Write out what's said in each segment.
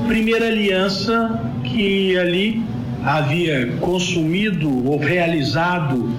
primeira aliança que ali havia consumido ou realizado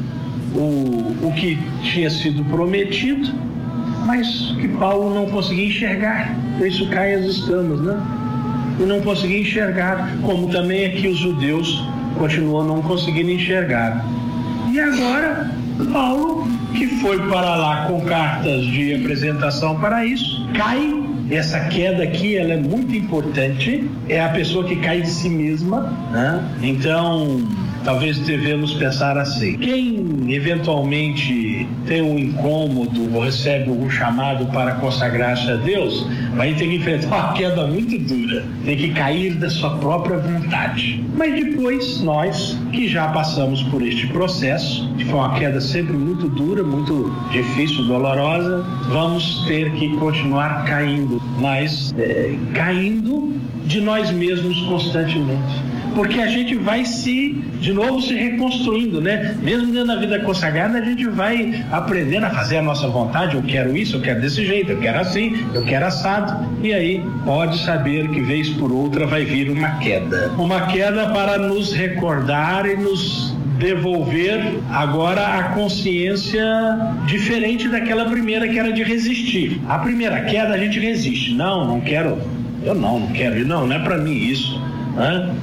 o que tinha sido prometido, mas que Paulo não conseguia enxergar. Por isso cai as escamas, né? E não conseguia enxergar, como também aqui os judeus continuam não conseguindo enxergar. E agora, Paulo, que foi para lá com cartas de apresentação para isso, cai. Essa queda aqui, ela é muito importante, é a pessoa que cai de si mesma, né? Então, talvez devemos pensar assim: quem eventualmente tem um incômodo ou recebe um chamado para consagrar-se a Deus, vai ter que enfrentar uma queda muito dura, tem que cair da sua própria vontade. Mas depois, nós que já passamos por este processo, que foi uma queda sempre muito dura, muito difícil, dolorosa, vamos ter que continuar caindo, mas caindo de nós mesmos constantemente. Porque a gente vai de novo se reconstruindo, né? Mesmo dentro da vida consagrada, a gente vai aprendendo a fazer a nossa vontade. Eu quero isso, eu quero desse jeito, eu quero assim, eu quero assado. E aí, pode saber que vez por outra vai vir uma queda. Uma queda para nos recordar e nos devolver agora a consciência diferente daquela primeira, que era de resistir. A primeira queda a gente resiste. Não quero. Eu não quero. Não é para mim isso. Né?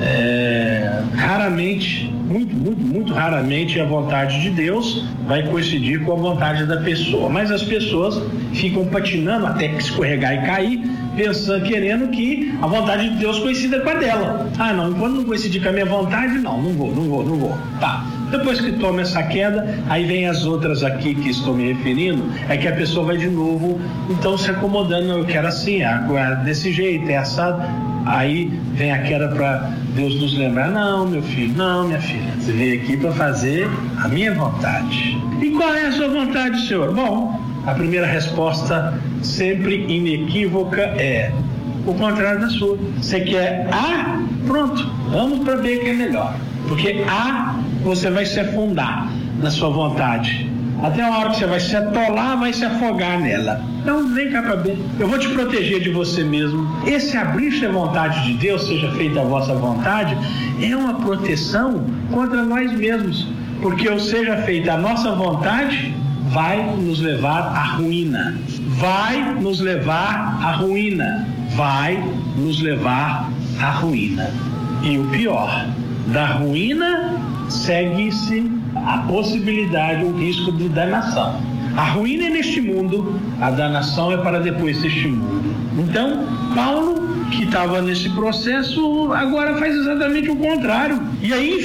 Raramente, muito raramente, a vontade de Deus vai coincidir com a vontade da pessoa, mas as pessoas ficam patinando até escorregar e cair, pensando, querendo que a vontade de Deus coincida com a dela. Não, quando não coincidir com a minha vontade, não vou. Tá. Depois que toma essa queda, aí vem as outras aqui que estou me referindo, é que a pessoa vai de novo, então se acomodando. Eu quero assim, agora desse jeito, é assado. Aí vem a queda para Deus nos lembrar: não, meu filho, não, minha filha, você veio aqui para fazer a minha vontade. E qual é a sua vontade, Senhor? Bom, a primeira resposta sempre inequívoca é o contrário da sua. Você quer A? Pronto, vamos para B, que é melhor. Porque A, você vai se afundar na sua vontade. Até a hora que você vai se atolar, vai se afogar nela. Então, vem cá para B. Eu vou te proteger de você mesmo. Esse abrir-se à vontade de Deus, seja feita a vossa vontade, é uma proteção contra nós mesmos. Porque o seja feita a nossa vontade vai nos levar à ruína. Vai nos levar à ruína. Vai nos levar à ruína. E o pior, da ruína segue-se a possibilidade, o risco de danação. A ruína é neste mundo, a danação é para depois deste mundo. Então, Paulo, que estava nesse processo, agora faz exatamente o contrário. E aí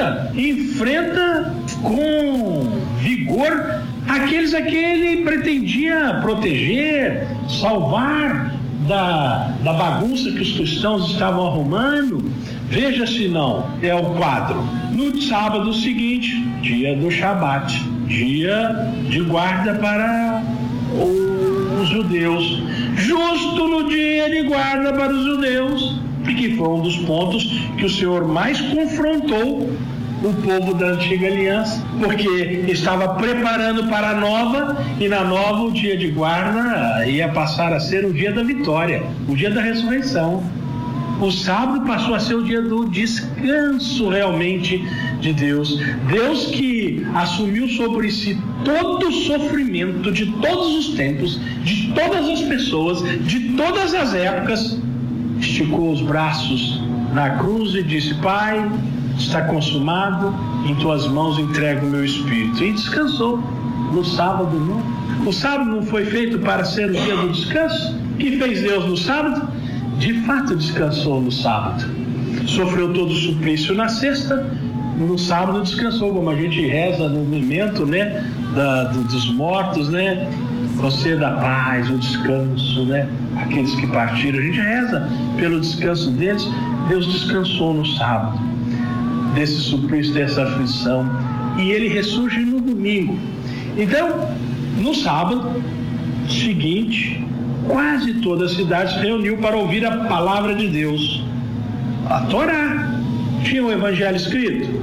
enfrenta com vigor aqueles a que ele pretendia proteger, salvar da bagunça que os cristãos estavam arrumando. Veja se não é o quadro. No sábado seguinte, dia do Shabat, dia de guarda para os judeus, justo no dia de guarda para os judeus, que foi um dos pontos que o Senhor mais confrontou o povo da antiga aliança, porque estava preparando para a nova, e na nova o dia de guarda ia passar a ser o dia da vitória, o dia da ressurreição. O sábado passou a ser o dia do descanso realmente de Deus. Deus que assumiu sobre si todo o sofrimento de todos os tempos, de todas as pessoas, de todas as épocas, esticou os braços na cruz e disse: Pai, está consumado, em tuas mãos entrego o meu espírito. E descansou no sábado, não? O sábado não foi feito para ser o dia do descanso? O que fez Deus no sábado? De fato descansou no sábado. Sofreu todo o suplício na sexta, no sábado descansou, como a gente reza no memento, né, dos mortos, né? Você da paz, o descanso, né? Aqueles que partiram, a gente reza pelo descanso deles. Deus descansou no sábado desse suplício, dessa aflição, e ele ressurge no domingo. Então, no sábado seguinte, quase toda a cidade se reuniu para ouvir a palavra de Deus. A Torá. Tinha o evangelho escrito?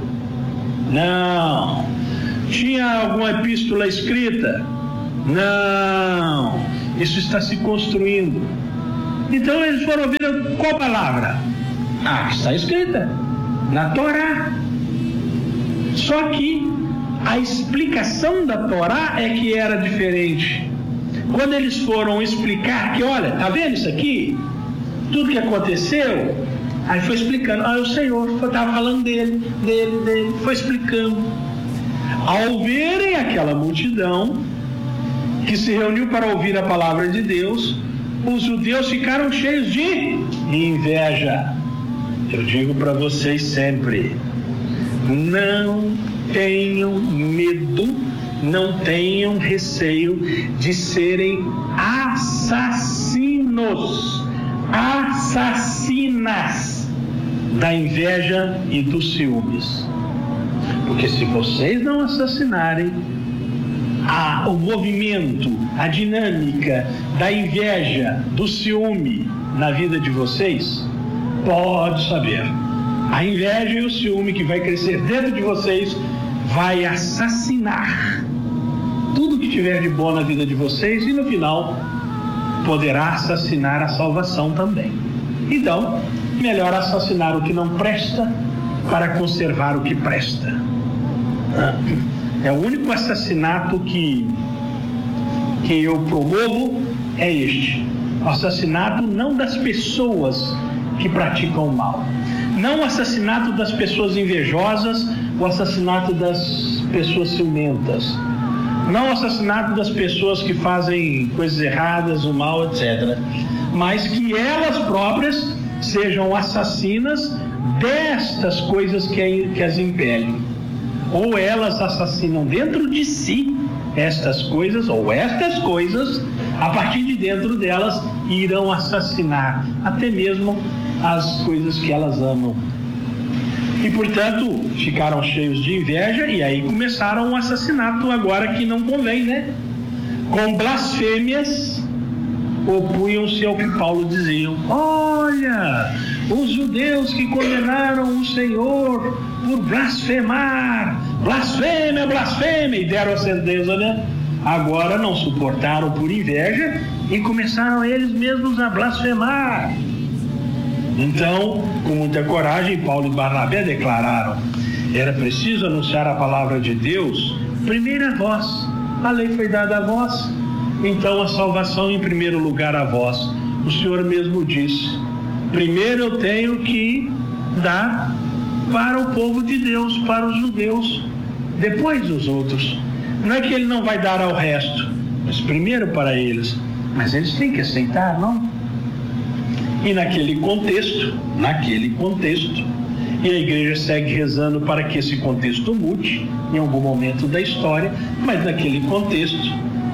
Não. Tinha alguma epístola escrita? Não. Isso está se construindo. Então eles foram ouvir qual palavra? Que está escrita na Torá. Só que a explicação da Torá é que era diferente. Quando eles foram explicar que, olha, tá vendo isso aqui? Tudo que aconteceu, aí foi explicando. O Senhor estava falando dele, foi explicando. Ao verem aquela multidão que se reuniu para ouvir a palavra de Deus, os judeus ficaram cheios de inveja. Eu digo para vocês sempre: não tenham medo, não tenham receio de serem assassinas da inveja e dos ciúmes. Porque se vocês não assassinarem o movimento, a dinâmica da inveja, do ciúme na vida de vocês, pode saber, a inveja e o ciúme que vai crescer dentro de vocês vai assassinar tudo que tiver de bom na vida de vocês e no final poderá assassinar a salvação também. Então, melhor assassinar o que não presta para conservar o que presta. É o único assassinato que eu promovo é este: o assassinato não das pessoas que praticam o mal, não o assassinato das pessoas invejosas, o assassinato das pessoas ciumentas, não o assassinato das pessoas que fazem coisas erradas, o mal, etc., mas que elas próprias sejam assassinas destas coisas que as impelem. Ou elas assassinam dentro de si estas coisas, ou estas coisas, a partir de dentro delas, irão assassinar até mesmo as coisas que elas amam. E, portanto, ficaram cheios de inveja e aí começaram um assassinato agora que não convém, né? Com blasfêmias, opunham-se ao que Paulo dizia: olha, os judeus que condenaram o Senhor por blasfemar, blasfêmia, blasfêmia, e deram a sentença, né? Agora não suportaram por inveja e começaram eles mesmos a blasfemar. Então, com muita coragem, Paulo e Barnabé declararam: era preciso anunciar a palavra de Deus primeiro a vós, a lei foi dada a vós, então a salvação em primeiro lugar a vós. O Senhor mesmo disse: primeiro eu tenho que dar para o povo de Deus, para os judeus, depois os outros. Não é que ele não vai dar ao resto, mas primeiro para eles. Mas eles têm que aceitar, não? E naquele contexto, e a igreja segue rezando para que esse contexto mude em algum momento da história, mas naquele contexto,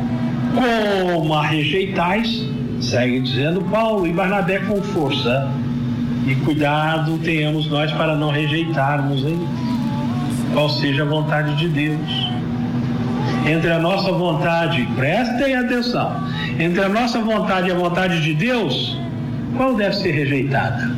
como a rejeitais, segue dizendo Paulo e Barnabé com força: e cuidado tenhamos nós para não rejeitarmos, hein? Qual seja a vontade de Deus. Entre a nossa vontade, prestem atenção, entre a nossa vontade e a vontade de Deus, qual deve ser rejeitada?